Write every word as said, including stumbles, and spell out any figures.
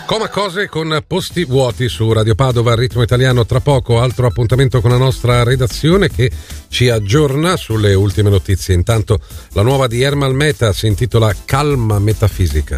Coma Cose con Posti Vuoti su Radio Padova, Ritmo Italiano. Tra poco altro appuntamento con la nostra redazione che ci aggiorna sulle ultime notizie. Intanto la nuova di Ermal Meta si intitola Calma Metafisica.